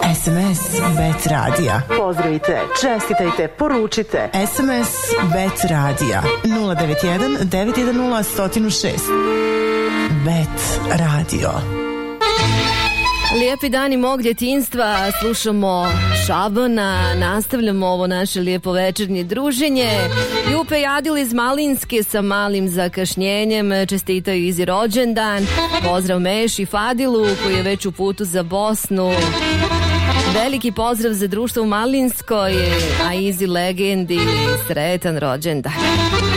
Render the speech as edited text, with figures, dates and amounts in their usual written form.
SMS Bet radija. Pozdravite, čestitajte, poručite. SMS Bet radija 091 910 106. Bet radio. Lijepi dani mog djetinjstva, slušamo Šabana, nastavljamo ovo naše lijepo večernje druženje. Jupe Jadil iz Malinske sa malim zakašnjenjem čestitaju Izi rođendan. Pozdrav Meši Fadilu koji je već u putu za Bosnu. Veliki pozdrav za društvo u Malinskoj, a Izi legendi sretan rođendan.